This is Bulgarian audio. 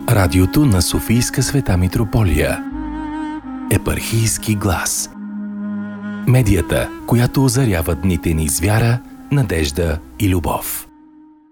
Радиото на Софийска Света Митрополия. Епархийски глас. Медията, която озарява дните ни с вяра, надежда и любов.